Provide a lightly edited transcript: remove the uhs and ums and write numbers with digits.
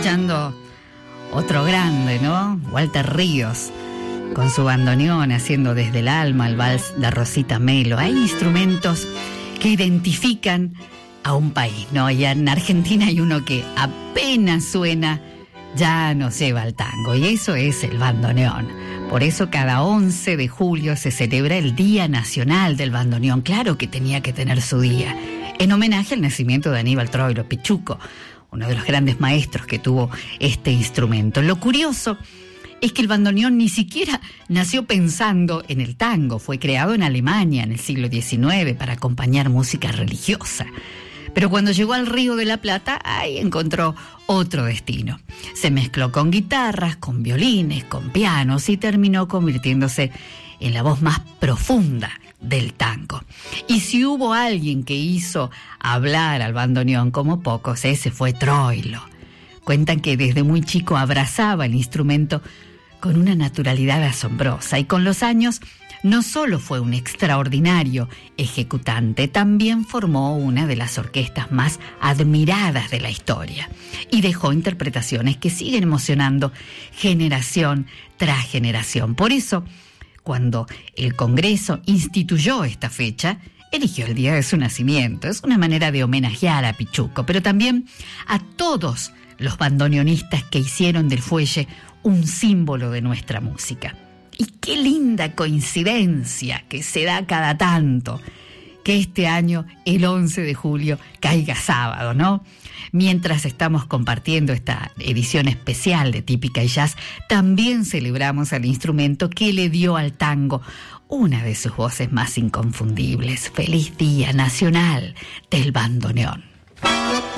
escuchando otro grande, ¿no? Walter Ríos, con su bandoneón haciendo Desde el alma el vals de Rosita Melo. Hay instrumentos que identifican a un país, ¿no? Y en Argentina hay uno que apenas suena, ya nos lleva al tango, y eso es el bandoneón. Por eso cada 11 de julio se celebra el Día Nacional del Bandoneón. Claro que tenía que tener su día, en homenaje al nacimiento de Aníbal Troilo Pichuco, uno de los grandes maestros que tuvo este instrumento. Lo curioso es que el bandoneón ni siquiera nació pensando en el tango. Fue creado en Alemania en el siglo XIX para acompañar música religiosa. Pero cuando llegó al Río de la Plata, ahí encontró otro destino. Se mezcló con guitarras, con violines, con pianos y terminó convirtiéndose en la voz más profunda del tango. Y si hubo alguien que hizo hablar al bandoneón como pocos, ese fue Troilo. Cuentan que desde muy chico abrazaba el instrumento con una naturalidad asombrosa, y con los años no solo fue un extraordinario ejecutante, también formó una de las orquestas más admiradas de la historia y dejó interpretaciones que siguen emocionando generación tras generación. Por eso, cuando el Congreso instituyó esta fecha, eligió el día de su nacimiento. Es una manera de homenajear a Pichuco, pero también a todos los bandoneonistas que hicieron del fuelle un símbolo de nuestra música. Y qué linda coincidencia que se da cada tanto que este año, el 11 de julio, caiga sábado, ¿no? Mientras estamos compartiendo esta edición especial de Típica y Jazz, también celebramos al instrumento que le dio al tango una de sus voces más inconfundibles. Feliz Día Nacional del Bandoneón.